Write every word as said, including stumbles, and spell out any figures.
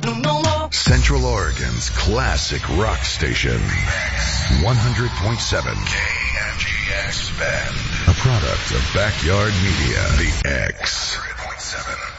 no more. Central Oregon's classic rock station. one hundred point seven K M G X Bend. A product of Backyard Media. The X. one hundred point seven